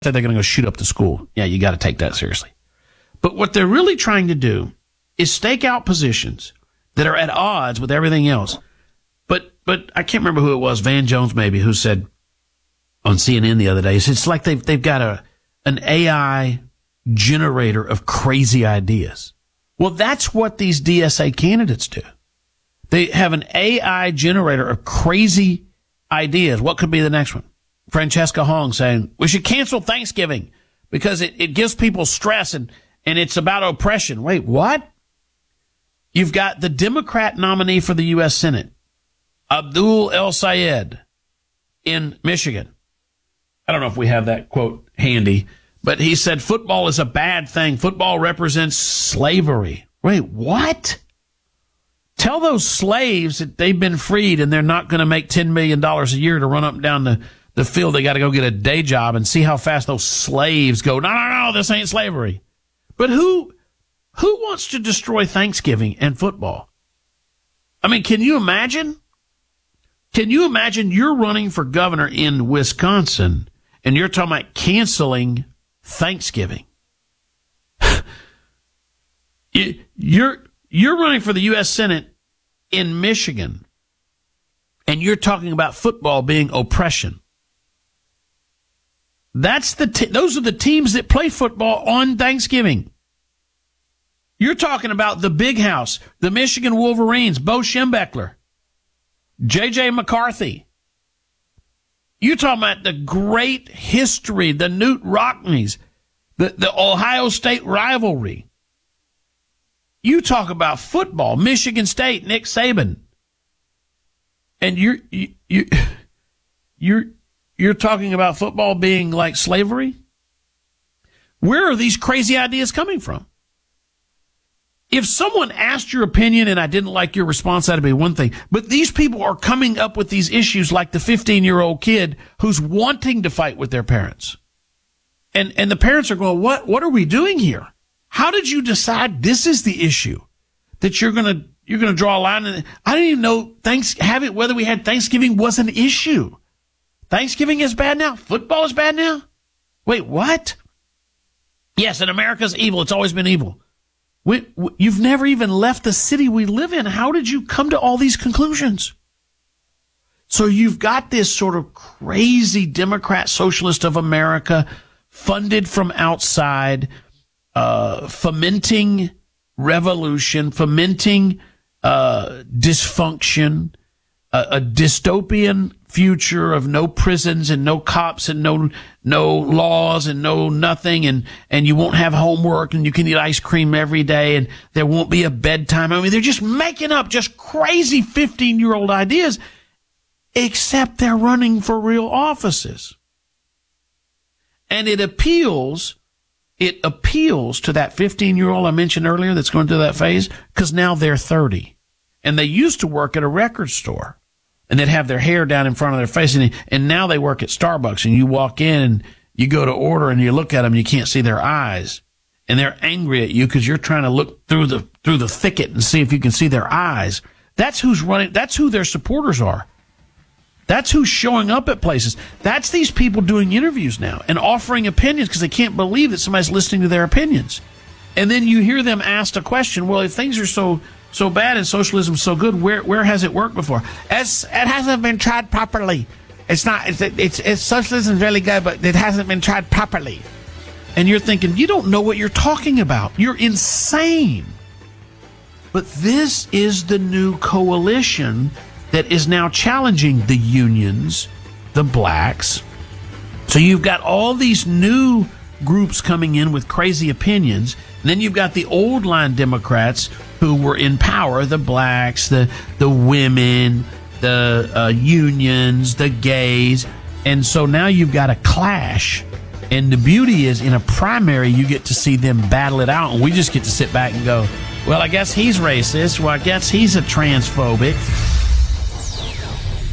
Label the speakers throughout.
Speaker 1: They're going to go shoot up the school. Yeah, you got to take that seriously. But what they're really trying to do is stake out positions that are at odds with everything else. But I can't remember who it was, Van Jones maybe, who said on CNN the other day, it's like they've got an AI generator of crazy ideas. Well, that's what these DSA candidates do. They have an AI generator of crazy ideas. What could be the next one? Francesca Hong saying, we should cancel Thanksgiving because it gives people stress and it's about oppression. Wait, what? You've got the Democrat nominee for the U.S. Senate, Abdul El Sayed in Michigan. I don't know if we have that quote handy, but he said football is a bad thing. Football represents slavery. Wait, what? Tell those slaves that they've been freed and they're not going to make $10 million a year to run up and down the field. They got to go get a day job and see how fast those slaves go. No, this ain't slavery. But who wants to destroy Thanksgiving and football? I mean, can you imagine? Can you imagine you're running for governor in Wisconsin and you're talking about canceling Thanksgiving? You're running for the U.S. Senate in Michigan and you're talking about football being oppression. Those are the teams that play football on Thanksgiving. You're talking about the Big House, the Michigan Wolverines, Bo Schembechler, J.J. McCarthy. You're talking about the great history, the Newt Rockneys, the Ohio State rivalry. You talk about football, Michigan State, Nick Saban. And you're talking about football being like slavery? Where are these crazy ideas coming from? If someone asked your opinion and I didn't like your response, that'd be one thing. But these people are coming up with these issues like the 15-year-old kid who's wanting to fight with their parents. And the parents are going, what are we doing here? How did you decide this is the issue that you're going to draw a line? I didn't even know whether we had Thanksgiving was an issue. Thanksgiving is bad now? Football is bad now? Wait, what? Yes, and America's evil. It's always been evil. You've never even left the city we live in. How did you come to all these conclusions? So you've got this sort of crazy Democrat socialist of America funded from outside, fomenting revolution, fomenting dysfunction, a dystopian future of no prisons and no cops and no laws and no nothing, and you won't have homework and you can eat ice cream every day and there won't be a bedtime. I mean, they're just making up just crazy 15-year-old ideas, except they're running for real offices. And it appeals to that 15-year-old I mentioned earlier that's going through that phase because now they're 30 and they used to work at a record store. And they'd have their hair down in front of their face. And now they work at Starbucks. And you walk in and you go to order and you look at them and you can't see their eyes. And they're angry at you because you're trying to look through the thicket and see if you can see their eyes. That's who's running. That's who their supporters are. That's who's showing up at places. That's these people doing interviews now and offering opinions because they can't believe that somebody's listening to their opinions. And then you hear them asked a question, well, if things are so bad and socialism is so good, where has it worked before? It hasn't been tried properly. It's socialism is really good, but it hasn't been tried properly. And you're thinking, you don't know what you're talking about. You're insane. But this is the new coalition that is now challenging the unions, the blacks. So you've got all these new groups coming in with crazy opinions. And then you've got the old line Democrats who were in power, the blacks, the women, the unions, the gays. And so now you've got a clash. And the beauty is in a primary, you get to see them battle it out. And we just get to sit back and go, well, I guess he's racist. Well, I guess he's a transphobic.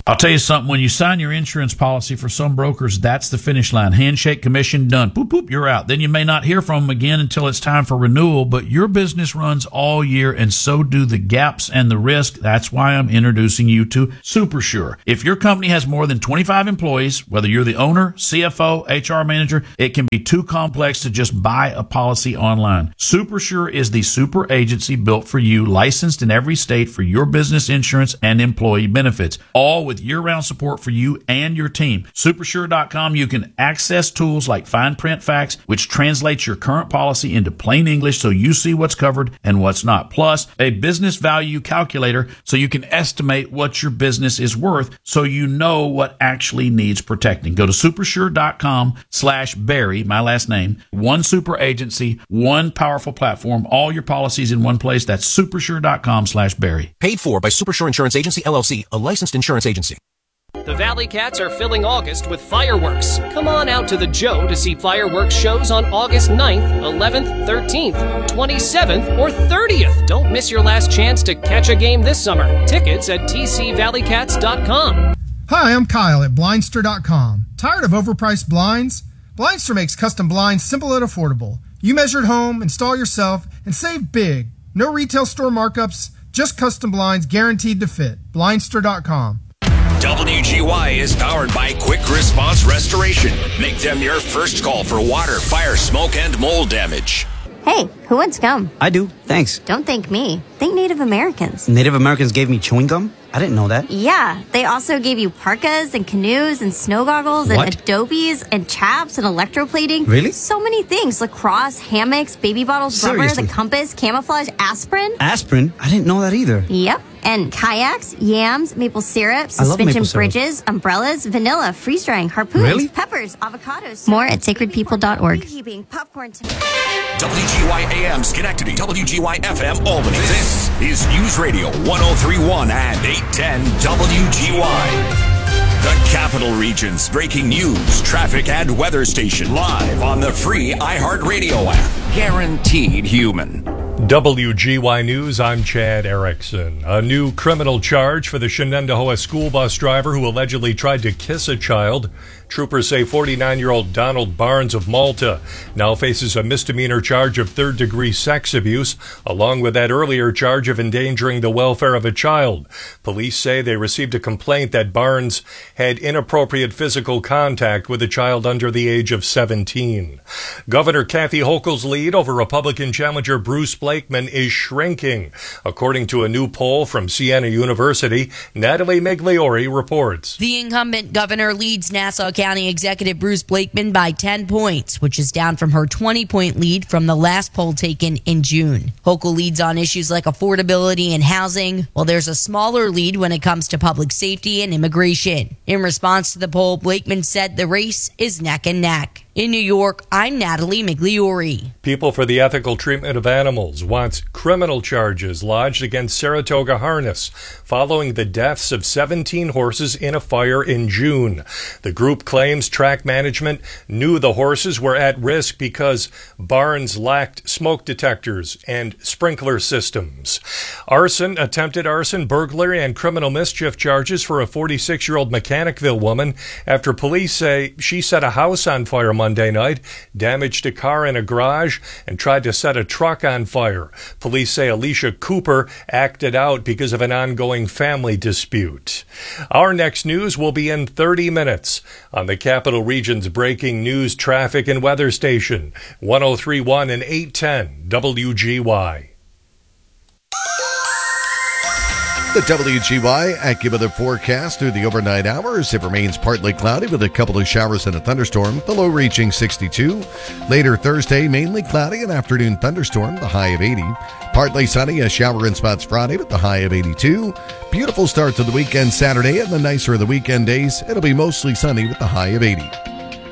Speaker 1: I'll tell you something. When you sign your insurance policy, for some brokers, that's the finish line. Handshake, commission, done. Boop, boop, you're out. Then you may not hear from them again until it's time for renewal, but your business runs all year, and so do the gaps and the risk. That's why I'm introducing you to SuperSure. If your company has more than 25 employees, whether you're the owner, CFO, HR manager, it can be too complex to just buy a policy online. SuperSure is the super agency built for you, licensed in every state for your business insurance and employee benefits, all with year-round support for you and your team. Supersure.com, you can access tools like Fine Print Facts, which translates your current policy into plain English so you see what's covered and what's not. Plus, a business value calculator so you can estimate what your business is worth so you know what actually needs protecting. Go to supersure.com/Barry, my last name. One super agency, one powerful platform, all your policies in one place. That's supersure.com/Barry.
Speaker 2: Paid for by Supersure Insurance Agency, LLC, a licensed insurance agency.
Speaker 3: The Valley Cats are filling August with fireworks. Come on out to the Joe to see fireworks shows on August 9th, 11th, 13th, 27th, or 30th. Don't miss your last chance to catch a game this summer. Tickets at tcvalleycats.com.
Speaker 4: Hi, I'm Kyle at Blindster.com. Tired of overpriced blinds? Blindster makes custom blinds simple and affordable. You measure at home, install yourself, and save big. No retail store markups, just custom blinds guaranteed to fit. Blindster.com.
Speaker 5: WGY is powered by Quick Response Restoration. Make them your first call for water, fire, smoke, and mold damage.
Speaker 6: Hey, who wants gum?
Speaker 7: I do, thanks.
Speaker 6: Don't thank me. Thank Native Americans.
Speaker 7: Native Americans gave me chewing gum? I didn't know that.
Speaker 6: Yeah, they also gave you parkas and canoes and snow goggles and adobes and chaps and electroplating.
Speaker 7: Really?
Speaker 6: So many things. Lacrosse, hammocks, baby bottles, rubber, the compass, camouflage, aspirin.
Speaker 7: Aspirin? I didn't know that either.
Speaker 6: Yep. And kayaks, yams, maple syrup, suspension bridges, umbrellas, vanilla, freeze-drying, harpoons, peppers, avocados. More at sacredpeople.org. Popcorn.
Speaker 5: WGY AM Schenectady, WGY FM Albany. This is News Radio 1031 and 810 WGY. The Capital Region's breaking news, traffic, and weather station live on the free iHeartRadio app. Guaranteed human.
Speaker 8: WGY News, I'm Chad Erickson. A new criminal charge for the Shenendehowa school bus driver who allegedly tried to kiss a child. Troopers say 49-year-old Donald Barnes of Malta now faces a misdemeanor charge of third-degree sex abuse, along with that earlier charge of endangering the welfare of a child. Police say they received a complaint that Barnes had inappropriate physical contact with a child under the age of 17. Governor Kathy Hochul's lead over Republican challenger Bruce Blakeman is shrinking. According to a new poll from Siena University, Natalie Migliori reports.
Speaker 9: The incumbent governor leads Nassau County Executive Bruce Blakeman by 10 points, which is down from her 20-point lead from the last poll taken in June. Hochul leads on issues like affordability and housing, while there's a smaller lead when it comes to public safety and immigration. In response to the poll, Blakeman said the race is neck and neck. In New York, I'm Natalie Migliori.
Speaker 8: People for the Ethical Treatment of Animals wants criminal charges lodged against Saratoga Harness following the deaths of 17 horses in a fire in June. The group claims track management knew the horses were at risk because barns lacked smoke detectors and sprinkler systems. Arson, attempted arson, burglary, and criminal mischief charges for a 46-year-old Mechanicville woman after police say she set a house on fire Monday night, damaged a car in a garage, and tried to set a truck on fire. Police say Alicia Cooper acted out because of an ongoing family dispute. Our next news will be in 30 minutes on the Capital Region's breaking news, traffic, and weather station, 1031 and 810 WGY.
Speaker 10: The WGY AccuWeather forecast through the overnight hours. It remains partly cloudy with a couple of showers and a thunderstorm, the low reaching 62. Later Thursday, mainly cloudy, an afternoon thunderstorm, the high of 80. Partly sunny, a shower in spots Friday with the high of 82. Beautiful start to the weekend Saturday, and the nicer of the weekend days, it'll be mostly sunny with the high of 80.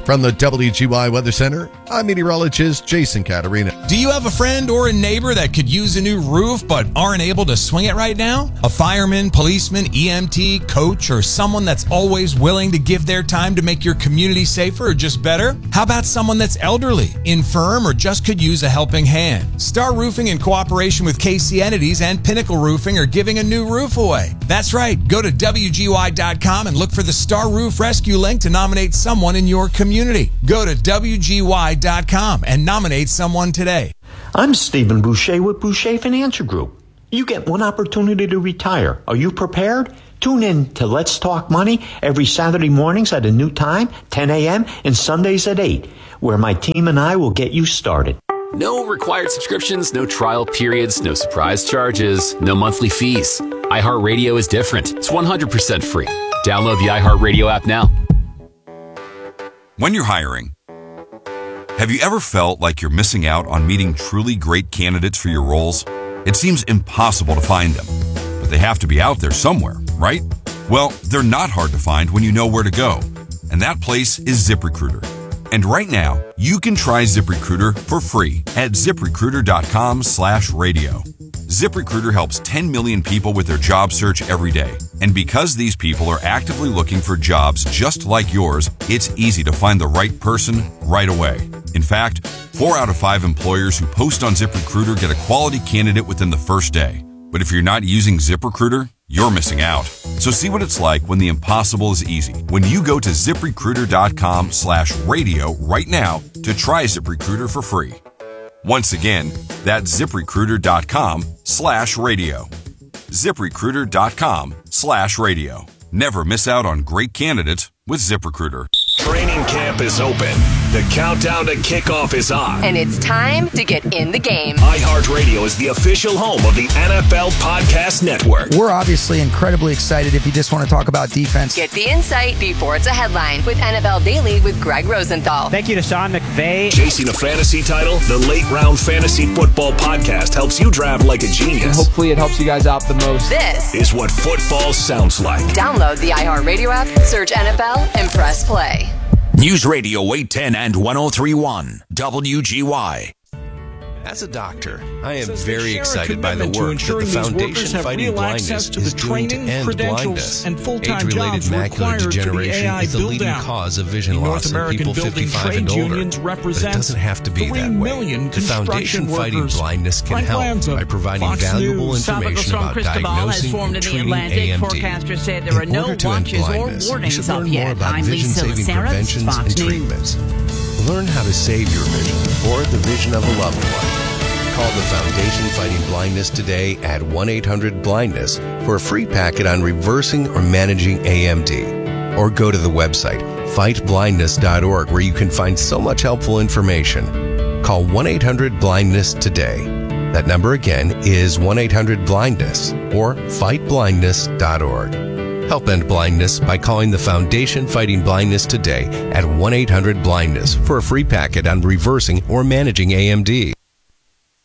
Speaker 10: From the WGY Weather Center, I'm meteorologist Jason Caterina.
Speaker 11: Do you have a friend or a neighbor that could use a new roof but aren't able to swing it right now? A fireman, policeman, EMT, coach, or someone that's always willing to give their time to make your community safer or just better? How about someone that's elderly, infirm, or just could use a helping hand? Star Roofing, in cooperation with KC Entities and Pinnacle Roofing, are giving a new roof away. That's right. Go to WGY.com and look for the Star Roof Rescue link to nominate someone in your community. Go to WGY.com and nominate someone today.
Speaker 12: I'm Stephen Boucher with Boucher Financial Group. You get one opportunity to retire. Are you prepared? Tune in to Let's Talk Money every Saturday mornings at a new time, 10 a.m., and Sundays at 8, where my team and I will get you started.
Speaker 13: No required subscriptions, no trial periods, no surprise charges, no monthly fees. iHeartRadio is different. It's 100% free. Download the iHeartRadio app now.
Speaker 14: When you're hiring, have you ever felt like you're missing out on meeting truly great candidates for your roles? It seems impossible to find them, but they have to be out there somewhere, right? Well, they're not hard to find when you know where to go, and that place is ZipRecruiter. And right now, you can try ZipRecruiter for free at ZipRecruiter.com/radio. ZipRecruiter helps 10 million people with their job search every day. And because these people are actively looking for jobs just like yours, it's easy to find the right person right away. In fact, 4 out of 5 employers who post on ZipRecruiter get a quality candidate within the first day. But if you're not using ZipRecruiter, you're missing out. So see what it's like when the impossible is easy. When you go to ZipRecruiter.com/radio right now to try ZipRecruiter for free. Once again, that's ZipRecruiter.com/radio. ZipRecruiter.com/radio. Never miss out on great candidates with ZipRecruiter.
Speaker 5: Training camp is open. The countdown to kickoff is on.
Speaker 15: And it's time to get in the game.
Speaker 5: iHeartRadio is the official home of the NFL Podcast Network.
Speaker 16: We're obviously incredibly excited if you just want to talk about defense.
Speaker 15: Get the insight before it's a headline with NFL Daily with Greg Rosenthal.
Speaker 17: Thank you to Sean McVay.
Speaker 5: Chasing a fantasy title, the Late Round Fantasy Football Podcast helps you draft like a genius.
Speaker 17: And hopefully it helps you guys out the most.
Speaker 15: This
Speaker 5: is what football sounds like.
Speaker 15: Download the iHeartRadio app, search NFL, and press play.
Speaker 5: News Radio 810 and 103.1 WGY.
Speaker 18: As a doctor, I am very excited by the work that the Foundation Fighting Blindness is doing to end blindness. Age-related macular degeneration is the leading cause of vision loss in people 55 and older, but it doesn't have to be that way. The Foundation Fighting Blindness can help by providing valuable information about diagnosing and treating AMD. In order to end blindness, you should learn more about vision-saving preventions and treatments. Learn how to save your vision or the vision of a loved one. Call the Foundation Fighting Blindness today at 1-800-BLINDNESS for a free packet on reversing or managing AMD. Or go to the website fightblindness.org where you can find so much helpful information. Call 1-800-BLINDNESS today. That number again is 1-800-BLINDNESS or fightblindness.org. Help end blindness by calling the Foundation Fighting Blindness today at 1-800-BLINDNESS for a free packet on reversing or managing AMD.